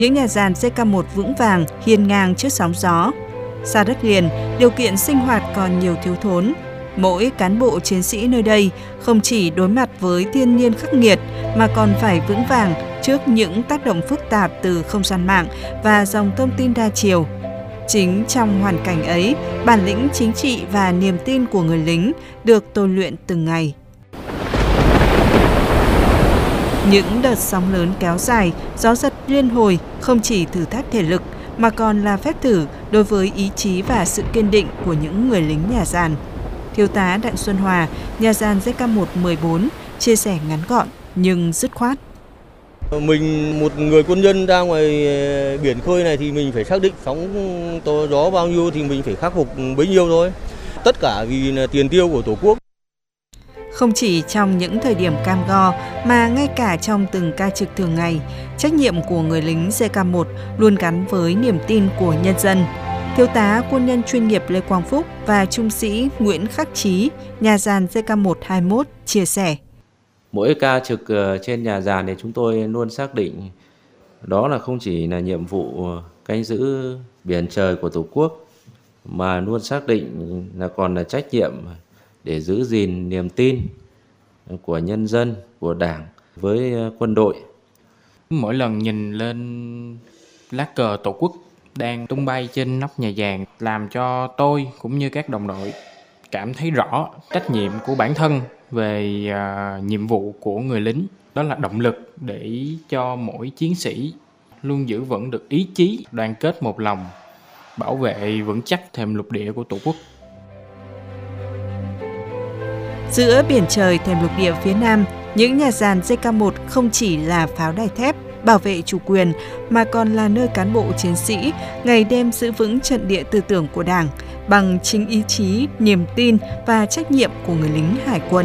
Những nhà giàn JK1 vững vàng, hiên ngang trước sóng gió. Xa đất liền, điều kiện sinh hoạt còn nhiều thiếu thốn. Mỗi cán bộ chiến sĩ nơi đây không chỉ đối mặt với thiên nhiên khắc nghiệt mà còn phải vững vàng trước những tác động phức tạp từ không gian mạng và dòng thông tin đa chiều. Chính trong hoàn cảnh ấy, bản lĩnh chính trị và niềm tin của người lính được tôi luyện từng ngày. Những đợt sóng lớn kéo dài, gió giật liên hồi không chỉ thử thách thể lực mà còn là phép thử đối với ý chí và sự kiên định của những người lính nhà giàn. Thiếu tá Đặng Xuân Hòa, nhà giàn JK114, chia sẻ ngắn gọn nhưng dứt khoát. Mình một người quân nhân ra ngoài biển khơi này thì mình phải xác định sóng to gió bao nhiêu thì mình phải khắc phục bấy nhiêu thôi. Tất cả vì là tiền tiêu của Tổ quốc. Không chỉ trong những thời điểm cam go mà ngay cả trong từng ca trực thường ngày, trách nhiệm của người lính JK1 luôn gắn với niềm tin của nhân dân. Thiếu tá quân nhân chuyên nghiệp Lê Quang Phúc và trung sĩ Nguyễn Khắc Chí, nhà giàn JK121 chia sẻ. Mỗi ca trực trên nhà giàn thì chúng tôi luôn xác định đó là không chỉ là nhiệm vụ canh giữ biển trời của Tổ quốc mà luôn xác định là còn là trách nhiệm để giữ gìn niềm tin của nhân dân, của Đảng với quân đội. Mỗi lần nhìn lên lá cờ Tổ quốc đang tung bay trên nóc nhà giàn làm cho tôi cũng như các đồng đội cảm thấy rõ trách nhiệm của bản thân về nhiệm vụ của người lính. Đó là động lực để cho mỗi chiến sĩ luôn giữ vững được ý chí, đoàn kết một lòng, bảo vệ vững chắc thềm lục địa của Tổ quốc. Giữa biển trời thềm lục địa phía Nam, những nhà giàn JK1 không chỉ là pháo đài thép bảo vệ chủ quyền mà còn là nơi cán bộ chiến sĩ ngày đêm giữ vững trận địa tư tưởng của Đảng bằng chính ý chí, niềm tin và trách nhiệm của người lính hải quân.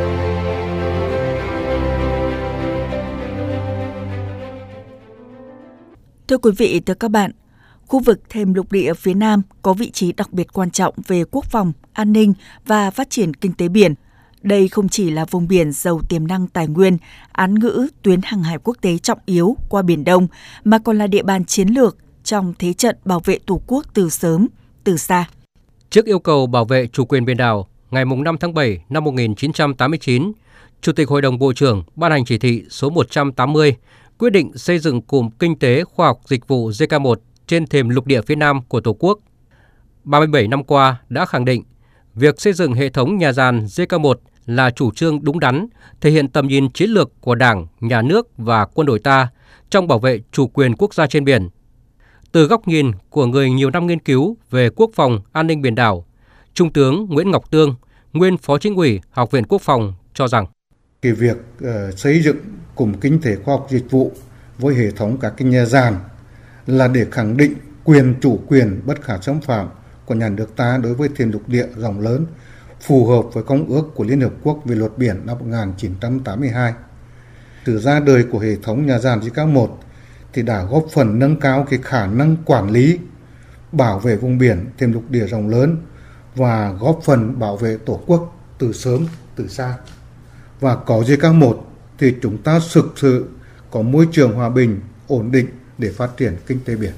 Thưa quý vị, thưa các bạn, khu vực thềm lục địa phía Nam có vị trí đặc biệt quan trọng về quốc phòng, an ninh và phát triển kinh tế biển. Đây không chỉ là vùng biển giàu tiềm năng tài nguyên, án ngữ tuyến hàng hải quốc tế trọng yếu qua Biển Đông, mà còn là địa bàn chiến lược trong thế trận bảo vệ Tổ quốc từ sớm, từ xa. Trước yêu cầu bảo vệ chủ quyền biển đảo, ngày 5 tháng 7 năm 1989, Chủ tịch Hội đồng Bộ trưởng ban hành chỉ thị số 180 quyết định xây dựng cụm kinh tế khoa học dịch vụ JK1 trên thềm lục địa phía Nam của Tổ quốc. 37 năm qua đã khẳng định việc xây dựng hệ thống nhà giàn JK1 là chủ trương đúng đắn, thể hiện tầm nhìn chiến lược của Đảng, Nhà nước và quân đội ta trong bảo vệ chủ quyền quốc gia trên biển. Từ góc nhìn của người nhiều năm nghiên cứu về quốc phòng an ninh biển đảo, Trung tướng Nguyễn Ngọc Tương, nguyên Phó Chính ủy Học viện Quốc phòng cho rằng cái việc xây dựng cụm kinh tế khoa học dịch vụ với hệ thống các cái nhà giàn là để khẳng định quyền chủ quyền bất khả xâm phạm của nhà nước ta đối với thềm lục địa rộng lớn, phù hợp với Công ước của Liên Hợp Quốc về luật biển năm 1982. Từ ra đời của hệ thống nhà giàn JK1 thì đã góp phần nâng cao cái khả năng quản lý, bảo vệ vùng biển thềm lục địa rộng lớn và góp phần bảo vệ Tổ quốc từ sớm, từ xa. Và có JK1 thì chúng ta thực sự có môi trường hòa bình, ổn định để phát triển kinh tế biển.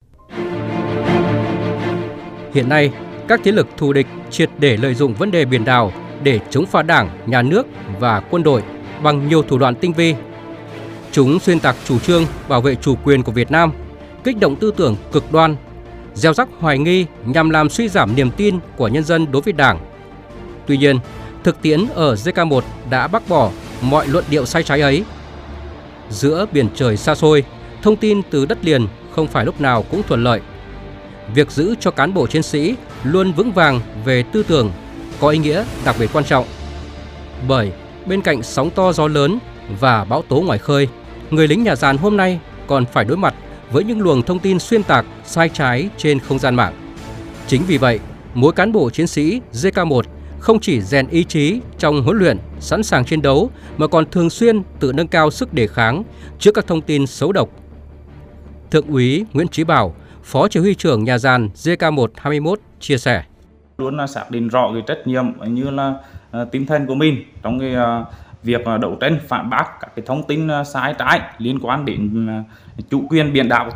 Hiện nay, các thế lực thù địch triệt để lợi dụng vấn đề biển đảo để chống phá Đảng, Nhà nước và quân đội bằng nhiều thủ đoạn tinh vi. Chúng xuyên tạc chủ trương bảo vệ chủ quyền của Việt Nam, kích động tư tưởng cực đoan, gieo rắc hoài nghi nhằm làm suy giảm niềm tin của nhân dân đối với Đảng. Tuy nhiên, thực tiễn ở JK1 đã bác bỏ mọi luận điệu sai trái ấy. Giữa biển trời xa xôi, thông tin từ đất liền không phải lúc nào cũng thuận lợi. Việc giữ cho cán bộ chiến sĩ luôn vững vàng về tư tưởng có ý nghĩa đặc biệt quan trọng. Bởi bên cạnh sóng to gió lớn và bão tố ngoài khơi, người lính nhà giàn hôm nay còn phải đối mặt với những luồng thông tin xuyên tạc sai trái trên không gian mạng. Chính vì vậy, mỗi cán bộ chiến sĩ JK1 không chỉ rèn ý chí trong huấn luyện, sẵn sàng chiến đấu mà còn thường xuyên tự nâng cao sức đề kháng trước các thông tin xấu độc. Thượng úy Nguyễn Chí Bảo, Phó Chỉ huy trưởng nhà giàn JK121 chia sẻ: Luôn là xác định rõ cái trách nhiệm như là tinh thần của mình trong cái việc đấu tranh phản bác các cái thông tin sai trái liên quan đến chủ quyền biển đảo